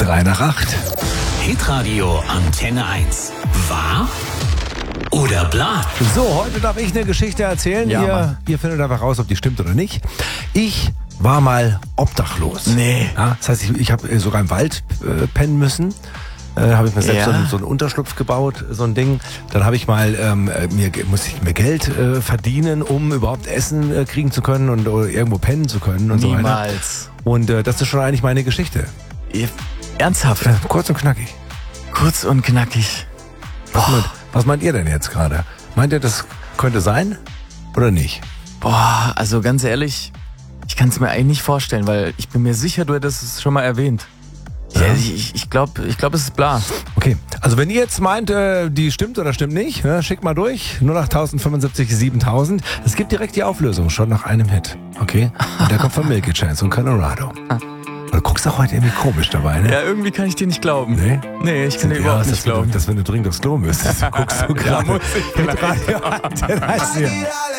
3 nach 8. Hitradio Antenne 1. Wahr oder bla? So, heute darf ich eine Geschichte erzählen. Ja, ihr findet einfach raus, ob die stimmt oder nicht. Ich war mal obdachlos. Nee. Ja, das heißt, ich habe sogar im Wald pennen müssen. Habe ich mir selbst so einen Unterschlupf gebaut, so ein Ding. Dann habe ich mal, musste ich mir Geld verdienen, um überhaupt Essen kriegen zu können und irgendwo pennen zu können und so weiter. Niemals. Und das ist schon eigentlich meine Geschichte. Ernsthaft? Kurz und knackig. Kurz und knackig. Was meint ihr denn jetzt gerade? Meint ihr, das könnte sein oder nicht? Boah, also ganz ehrlich, ich kann es mir eigentlich nicht vorstellen, weil ich bin mir sicher, du hättest es schon mal erwähnt. Ja. Ich glaube, es ist bla. Okay, also wenn ihr jetzt meint, die stimmt oder stimmt nicht, schickt mal durch. 08075 7000. Es gibt direkt die Auflösung, schon nach einem Hit. Okay? Und der kommt von Milky Chance und Colorado. Du guckst auch heute irgendwie komisch dabei, ne? Ja, irgendwie kann ich dir nicht glauben. Nee? Nee, ich kann dir überhaupt nicht glauben. Dass wenn du dringend aufs Klo müsstest, guckst du gerade. muss ich. Mit Radio Antenne 1 hier.